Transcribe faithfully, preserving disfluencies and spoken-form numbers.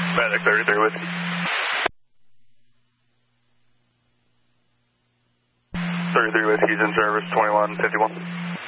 Medic thirty-three Whiskey. thirty-three Whiskey's in service, twenty-one fifty-one.